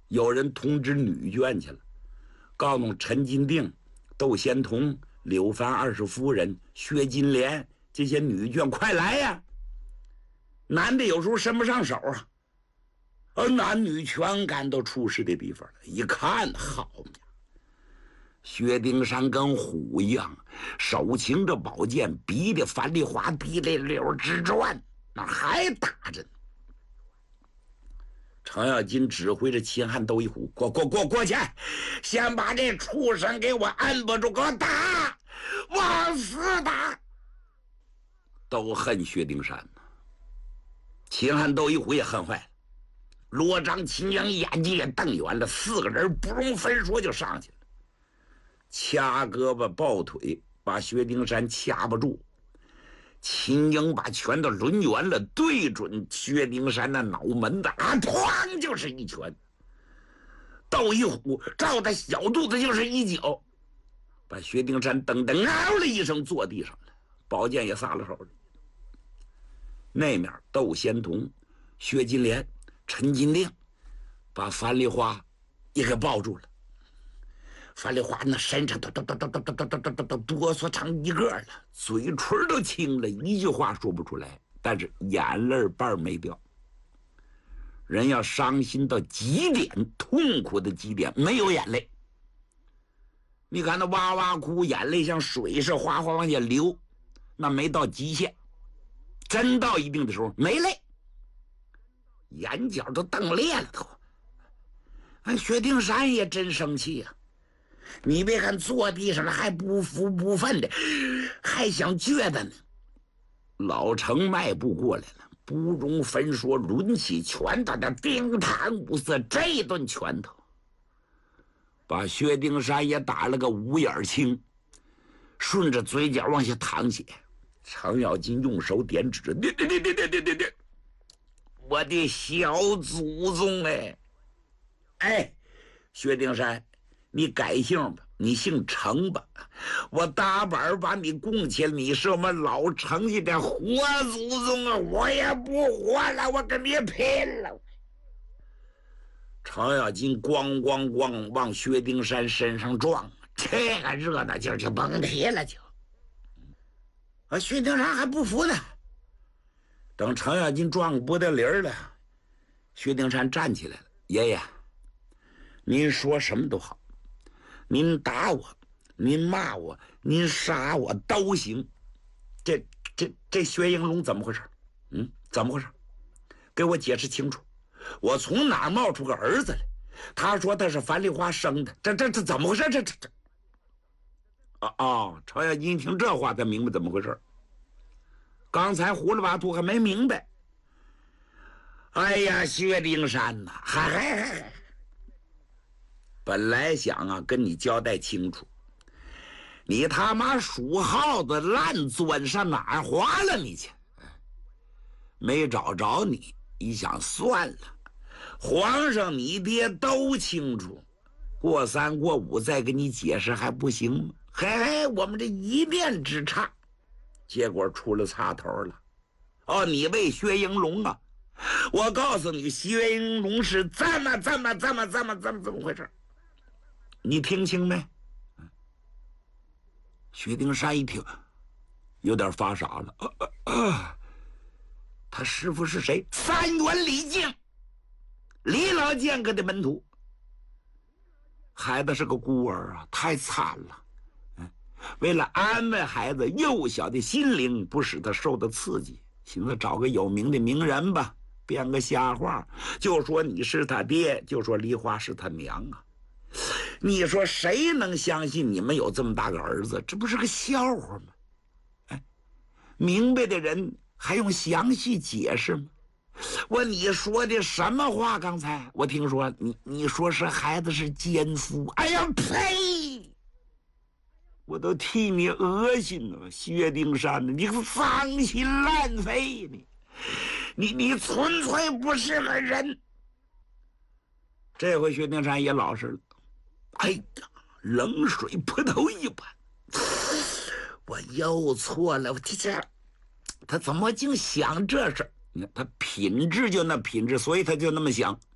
有人通知女眷去了，告诉陈金定、窦仙童、柳凡二世夫人、薛金莲这些女眷快来呀！男的有时候伸不上手啊，而男女全赶到出事的地方了。一看，好嘛，薛丁山跟虎一样，手擎着宝剑，逼得樊丽华滴溜溜直转，那还打着呢。程咬金指挥着秦汉斗一虎，过去，先把这畜生给我按不住，给我打，往死打！都恨薛丁山呢。秦汉斗一虎也恨坏了，罗章、秦阳眼睛也瞪圆了，四个人不容分说就上去了，掐胳膊抱腿，把薛丁山掐不住。秦英把拳头抡圆了，对准薛丁山那脑门子啊，哐就是一拳。斗一虎照他小肚子就是一脚，把薛丁山噔噔嗷了一声坐地上了，宝剑也撒了手里。那面窦仙童、薛金莲、陈金定把樊梨花也给抱住了。樊梨花那身上都哆嗦成一个了，嘴唇都青了，一句话说不出来，但是眼泪瓣没掉。人要伤心到极点，痛苦的极点，没有眼泪。你看那哇哇哭，眼泪像水似的哗哗往下流，那没到极限。真到一定的时候没泪，眼角都瞪裂了都。薛丁山也真生气呀、你别看坐地上了还不服不忿的，还想撅的呢。老程迈步过来了，不容分说，抡起拳头的叮弹五色，这一顿拳头把薛丁山也打了个五眼青，顺着嘴角往下淌血。程咬金用手点指，对，我的小祖宗哎，薛丁山，你改姓吧，你姓程吧，我打板把你供起来，你是我们老程家的活祖宗啊！我也不活了，我跟你拼了！程咬金咣咣咣往薛丁山身上撞，这个热闹劲儿就甭提了就。薛丁山还不服呢，等程咬金撞不得灵了，薛丁山站起来了，爷爷，您说什么都好，您打我，您骂我，您杀我都行。这薛应龙怎么回事？怎么回事？给我解释清楚。我从哪儿冒出个儿子来？他说他是樊梨花生的，这怎么回事？这程咬金一听这话才明白怎么回事。刚才糊里巴涂还没明白。哎呀，薛丁山呐，还本来想啊跟你交代清楚，你他妈属耗子烂钻上哪儿滑了你去？没找着你，一想算了，皇上你爹都清楚，过三过五再给你解释还不行吗？我们这一念之差，结果出了岔头了。你为薛应龙啊？我告诉你，薛应龙是这么回事，你听清没？薛丁山一听，有点发傻了。他师傅是谁？三元李靖，李老剑客的门徒。孩子是个孤儿啊，太惨了。为了安慰孩子幼小的心灵，不使他受到刺激，寻思找个有名的名人吧，编个瞎话，就说你是他爹，就说梨花是他娘啊。你说谁能相信你们有这么大个儿子？这不是个笑话吗？明白的人还用详细解释吗？你说的什么话？刚才我听说你说是孩子是奸夫。哎呀呸！我都替你恶心了，薛丁山，你个脏心烂肺，你纯粹不是个人。这回薛丁山也老实了。哎呀，冷水泼头一般，我又错了。他怎么净想这事儿？他品质就那品质，所以他就那么想。